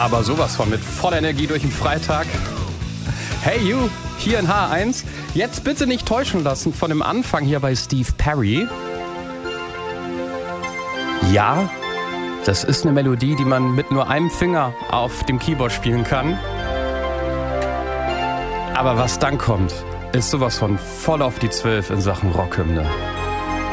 Aber sowas von mit voller Energie durch den Freitag. Hey you, hier in H1. Jetzt bitte nicht täuschen lassen von dem Anfang hier bei Steve Perry. Ja, das ist eine Melodie, die man mit nur einem Finger auf dem Keyboard spielen kann. Aber was dann kommt, ist sowas von voll auf die 12 in Sachen Rockhymne.